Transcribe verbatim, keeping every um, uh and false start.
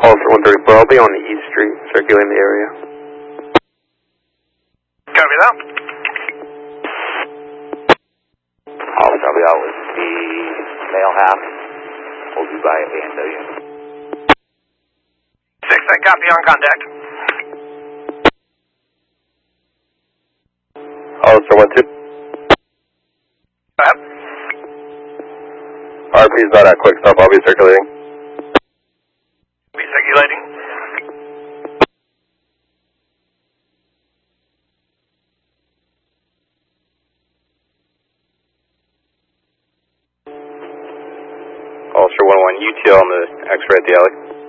Officer one thirty-four, I'll be on the East Street, circulating the area. Copy that. I'll copy out with the male half. We'll be by A and W. six, I copy on contact. Officer one two. Go ahead. R P is not at quick stop, I'll be circulating. Be circulating. Officer one one, U T L on the X-ray at the alley.